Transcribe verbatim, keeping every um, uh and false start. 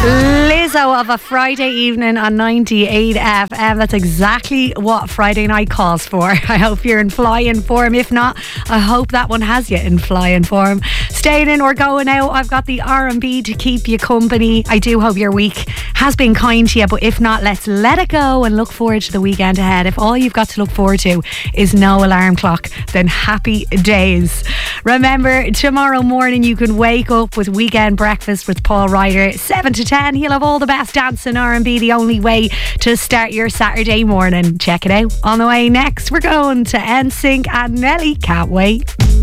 Lizzo of a Friday evening on ninety-eight F M. That's exactly what Friday night calls for. I hope you're in flying form. If not, I hope that one has you in flying form. Staying in or going out, I've got the R and B to keep you company. I do hope your week has been kind to you, but if not, let's let it go and look forward to the weekend ahead. If all you've got to look forward to is no alarm clock, then happy days. Remember, tomorrow morning you can wake up with Weekend Breakfast with Paul Ryder, seven to ten. He'll have all the best dance and R and B, the only way to start your Saturday morning. Check it out. On the way next, we're going to N Sync and Nelly. Can't wait.